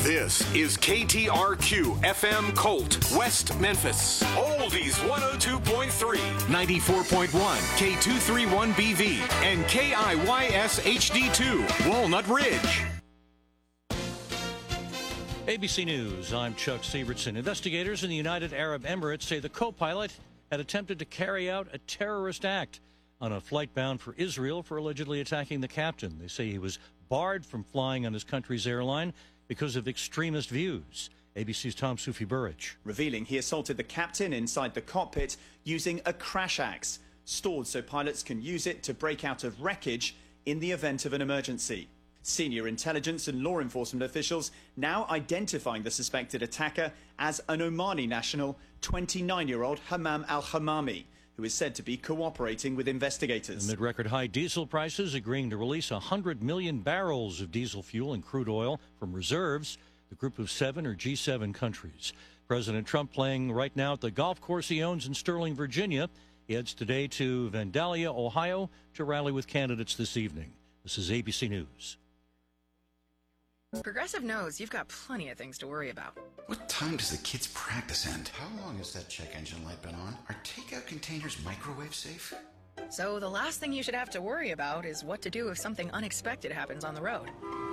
This is KTRQ FM Colt, West Memphis. Oldies 102.3, 94.1, K231BV, and KIYS HD2, Walnut Ridge. ABC News, I'm Chuck Sievertson. Investigators in the United Arab Emirates say the co-pilot had attempted to carry out a terrorist act on a flight bound for Israel for allegedly attacking the captain. They say he was barred from flying on his country's airline because of extremist views. ABC's Tom Sufi-Burridge. Revealing he assaulted the captain inside the cockpit using a crash axe, stored so pilots can use it to break out of wreckage in the event of an emergency. Senior intelligence and law enforcement officials now identifying the suspected attacker as an Omani national, 29-year-old Hammam al-Hamami, who is said to be cooperating with investigators. Amid record high diesel prices, agreeing to release 100 million barrels of diesel fuel and crude oil from reserves, the Group of Seven or G7 countries. President Trump playing right now at the golf course he owns in Sterling, Virginia. He heads today to Vandalia, Ohio, to rally with candidates this evening. This is ABC News. Progressive knows you've got plenty of things to worry about. What time does the kids' practice end? How long has that check engine light been on? Are takeout containers microwave safe? So the last thing you should have to worry about is what to do if something unexpected happens on the road.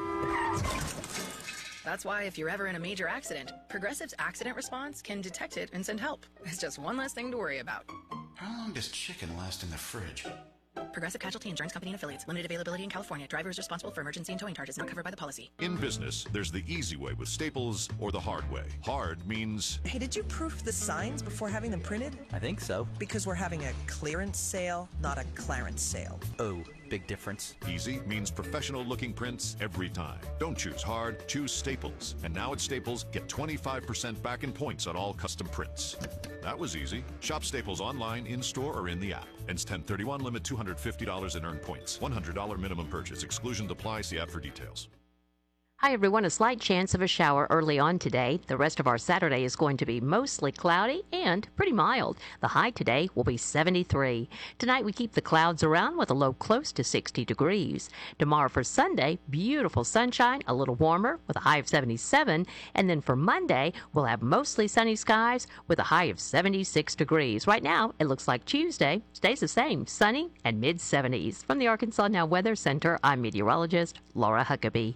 That's why if you're ever in a major accident, Progressive's accident response can detect it and send help. It's just one less thing to worry about. How long does chicken last in the fridge? Progressive Casualty Insurance Company and Affiliates. Limited availability in California. Driver is responsible for emergency and towing charges not covered by the policy. In business, there's the easy way with Staples or the hard way. Hard means... Hey, did you proof the signs before having them printed? I think so. Because we're having a clearance sale, not a clarence sale. Oh, big difference. Easy means professional-looking prints every time. Don't choose hard, choose Staples. And now at Staples, get 25% back in points on all custom prints. That was easy. Shop Staples online, in-store, or in the app. Ends 10/31, limit $250 in earned points. $100 minimum purchase. Exclusions apply. See app for details. Hi, everyone. A slight chance of a shower early on today. The rest of our Saturday is going to be mostly cloudy and pretty mild. The high today will be 73. Tonight, we keep the clouds around with a low close to 60 degrees. Tomorrow for Sunday, beautiful sunshine, a little warmer with a high of 77. And then for Monday, we'll have mostly sunny skies with a high of 76 degrees. Right now, it looks like Tuesday stays the same, sunny and mid-70s. From the Arkansas Now Weather Center, I'm meteorologist Laura Huckabee.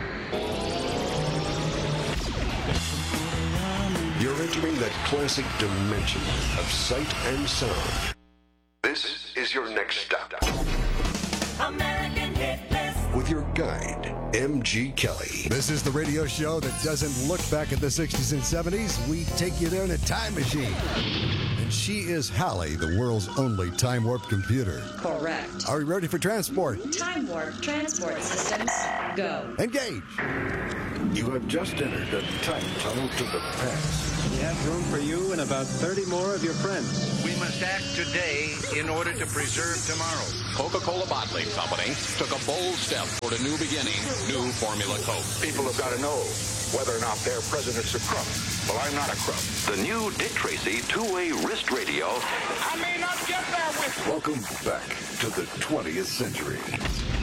You're entering that classic dimension of sight and sound. This is your next stop. American Hit List. With your guide, M.G. Kelly. This is the radio show that doesn't look back at the 60s and 70s. We take you there in a time machine. And she is Hallie, the world's only time warp computer. Correct. Are we ready for transport? Time warp transport systems, go. Engage. You have just entered a time tunnel to the past. We have room for you and about 30 more of your friends. We must act today in order to preserve tomorrow. Coca-Cola Bottling Company took a bold step toward a new beginning, new Formula Coke. People have got to know whether or not their president's a crook. Well, I'm not a crook. The new Dick Tracy two-way wrist radio. I may not get there with you. Welcome back to the 20th century.